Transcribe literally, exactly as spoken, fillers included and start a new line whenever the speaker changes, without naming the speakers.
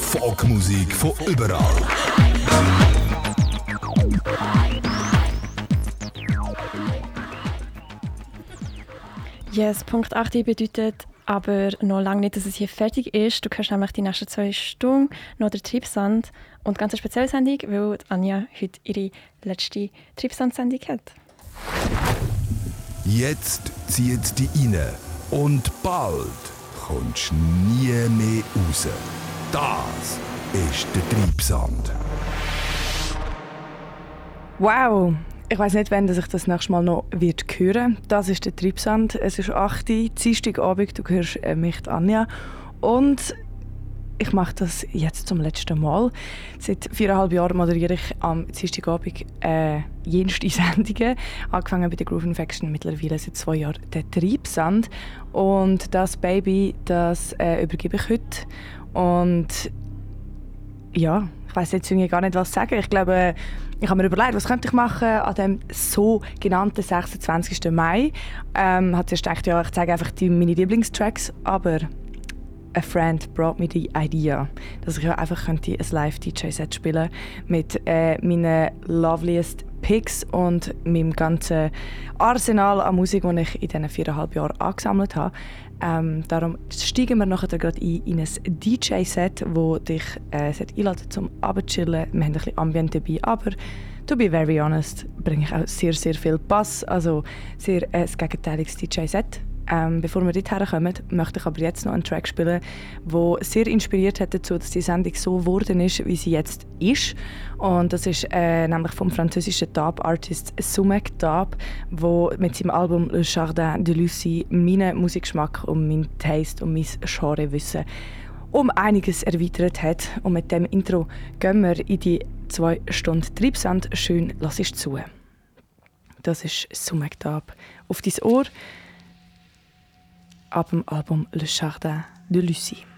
Folkmusik von überall.
Yes, Punkt acht bedeutet aber noch lange nicht, dass es hier fertig ist. Du hörst nämlich die nächsten zwei Stunden noch den Treibsand und ganz eine spezielle Sendung, weil Anja heute ihre letzte Treibsand-Sendung hat.
Jetzt zieht die rein und bald kommst du nie mehr raus. Das ist der Treibsand.
Wow! Ich weiss nicht, wann ich das nächste Mal noch wird hören. Das ist der Treibsand. Es ist acht Uhr, Dienstagabend, du hörst mich, Anja. Und ich mache das jetzt zum letzten Mal. Seit viereinhalb Jahren moderiere ich am Dienstagabend äh, jenste Sendungen. Angefangen bei der Groove Infection, mittlerweile seit zwei Jahren der Treibsand. Und das Baby, das äh, übergebe ich heute. Und ja, ich weiss jetzt gar nicht, was sagen. Ich glaube, ich habe mir überlegt, was könnte ich machen an dem sogenannten sechsundzwanzigsten Mai. Ähm, habe zuerst gedacht, ja, ich zeige einfach die, meine Lieblingstracks, aber a friend brought me the idea, dass ich ja einfach könnte ein Live-D J-Set spielen mit äh, meinen loveliest Picks und meinem ganzen Arsenal an Musik, das ich in diesen viereinhalb Jahren angesammelt habe. Ähm, darum steigen wir nachher gerade ein in ein D J-Set, das dich äh, einladen zum Abendchillen. Wir haben ein bisschen Ambient dabei, aber to be very honest, bringe ich auch sehr, sehr viel Bass, also sehr äh, ein gegenteiliges D J-Set. Ähm, bevor wir dorthin kommen, möchte ich aber jetzt noch einen Track spielen, der sehr inspiriert hat dazu, dass die Sendung so geworden ist, wie sie jetzt ist. Und das ist äh, nämlich vom französischen Dub-Artist Sumek Dub, der mit seinem Album Le Jardin de Lucie meinen Musikgeschmack und mein Taste und mein Genrewissen um einiges erweitert hat. Und mit dem Intro gehen wir in die zwei Stunden Treibsand. Schön lass ich zu. Das ist Sumek Dub auf dein Ohr ab dem Album Le Jardin de Lucie.